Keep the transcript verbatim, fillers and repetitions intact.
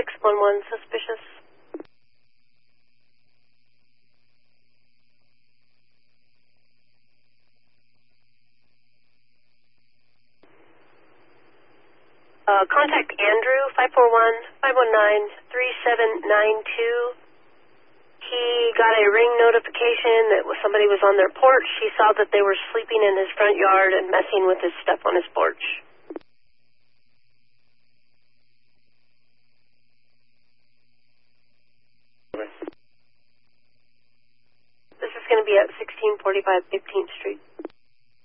six one one, suspicious. Uh, contact Andrew, five four one, five one nine, three seven nine two. He got a ring notification that somebody was on their porch. He saw that they were sleeping in his front yard and messing with his stuff on his porch. This is going to be at sixteen forty-five fifteenth Street.